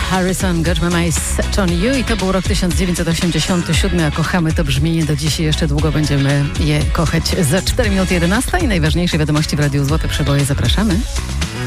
Harrison, Got My Eyes Set On You i to był rok 1987, a kochamy to brzmienie do dziś i jeszcze długo będziemy je kochać. Za 4 minuty 11 i najważniejsze wiadomości w Radiu Złote Przeboje zapraszamy.